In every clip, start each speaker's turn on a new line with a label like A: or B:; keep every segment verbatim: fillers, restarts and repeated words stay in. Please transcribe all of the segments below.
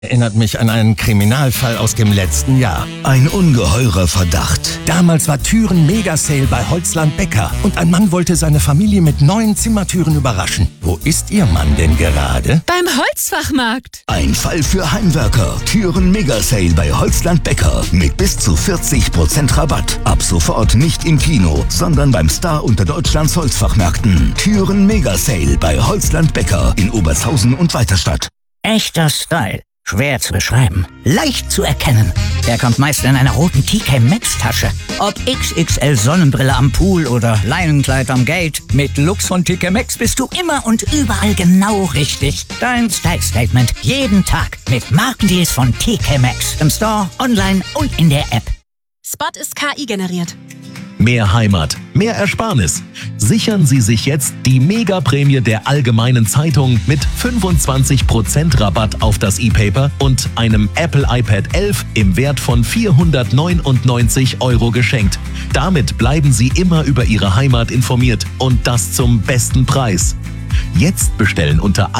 A: Erinnert mich an einen Kriminalfall aus dem letzten Jahr.
B: Ein ungeheurer Verdacht.
A: Damals war Türen Mega-Sale bei Holzland Becker und ein Mann wollte seine Familie mit neuen Zimmertüren überraschen. Wo ist Ihr Mann denn gerade?
C: Beim Holzfachmarkt.
B: Ein Fall für Heimwerker. Türen Mega-Sale bei Holzland Becker mit bis zu vierzig Prozent Rabatt. Ab sofort nicht im Kino, sondern beim Star unter Deutschlands Holzfachmärkten. Türen Mega-Sale bei Holzland Becker in Obertshausen und Weiterstadt.
D: Echter Style. Schwer zu beschreiben, leicht zu erkennen. Er kommt meist in einer roten T K Maxx Tasche. Ob X X L Sonnenbrille am Pool oder Leinenkleid am Gate, mit Lux von T K Maxx bist du immer und überall genau richtig. Dein Style Statement jeden Tag mit Markendeals von T K Maxx. Im Store, online und in der App.
C: Spot ist K I generiert.
E: Mehr Heimat, mehr Ersparnis. Sichern Sie sich jetzt die Mega-Prämie der Allgemeinen Zeitung mit fünfundzwanzig Prozent Rabatt auf das E-Paper und einem Apple iPad elf im Wert von vierhundertneunundneunzig Euro geschenkt. Damit bleiben Sie immer über Ihre Heimat informiert und das zum besten Preis. Jetzt bestellen unter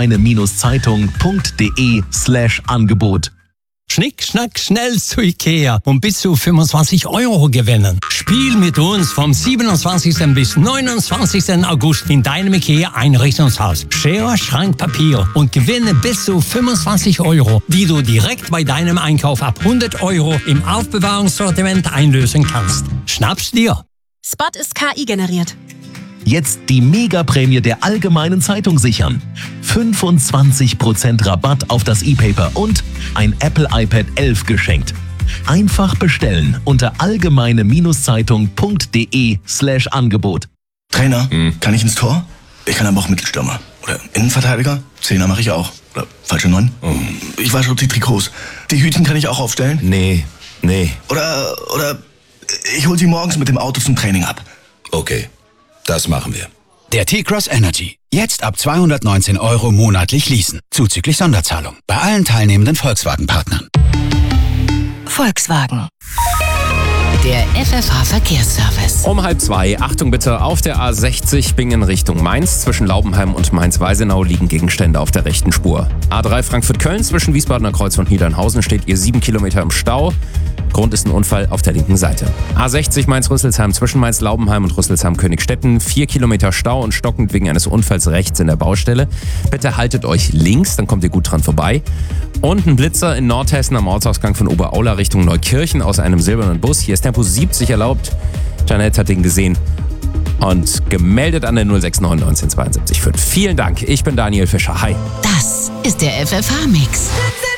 E: allgemeine-zeitung.de slash Angebot.
F: Schnick, schnack, schnell zu Ikea und bis zu fünfundzwanzig Euro gewinnen. Spiel mit uns vom siebenundzwanzigsten bis neunundzwanzigsten August in deinem Ikea-Einrichtungshaus. Schere, Schrank, Papier und gewinne bis zu fünfundzwanzig Euro, die du direkt bei deinem Einkauf ab hundert Euro im Aufbewahrungssortiment einlösen kannst. Schnapp's dir!
C: Spot ist K I generiert.
E: Jetzt die Mega-Prämie der Allgemeinen Zeitung sichern. fünfundzwanzig Prozent Rabatt auf das E-Paper und ein Apple iPad elf geschenkt. Einfach bestellen unter allgemeine-zeitung.de slash Angebot.
B: Trainer, hm. kann ich ins Tor? Ich kann aber auch Mittelstürmer. Oder Innenverteidiger? Zehner mache ich auch. Oder falsche Neun? Oh. Ich wasche auch die Trikots. Die Hütchen kann ich auch aufstellen?
G: Nee, nee.
B: Oder, oder ich hol sie morgens mit dem Auto zum Training ab.
G: Okay. Das machen wir.
H: Der T-Cross Energy. Jetzt ab zweihundertneunzehn Euro monatlich leasen. Zuzüglich Sonderzahlung. Bei allen teilnehmenden Volkswagen-Partnern.
C: Volkswagen. Der F F H-Verkehrsservice.
I: Um halb zwei, Achtung bitte, auf der A sechzig Bingen Richtung Mainz. Zwischen Laubenheim und Mainz-Weisenau liegen Gegenstände auf der rechten Spur. A drei Frankfurt-Köln zwischen Wiesbadener Kreuz und Niedernhausen steht ihr sieben Kilometer im Stau. Grund ist ein Unfall auf der linken Seite. A sechzig Mainz-Rüsselsheim zwischen Mainz-Laubenheim und Rüsselsheim-Königstetten. Vier Kilometer Stau und stockend wegen eines Unfalls rechts in der Baustelle. Bitte haltet euch links, dann kommt ihr gut dran vorbei. Und ein Blitzer in Nordhessen am Ortsausgang von Oberaula Richtung Neukirchen aus einem silbernen Bus. Hier ist Tempo siebzig erlaubt. Janette hat den gesehen und gemeldet an der null sechs neun neunzehn zweiundsiebzig fünf. Vielen Dank, ich bin Daniel Fischer. Hi.
C: Das ist der F F H-Mix.